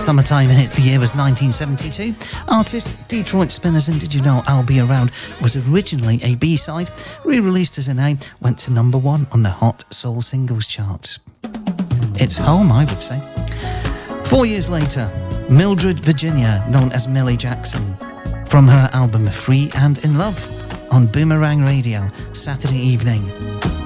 Summertime hit. The year was 1972. Artist Detroit Spinners and Did You Know I'll Be Around was originally a B-side, re-released as an A, went to number 1 on the Hot Soul Singles charts. It's home, I would say. 4 years later, Mildred Virginia, known as Millie Jackson, from her album Free and in Love on Boomerang Radio, Saturday evening.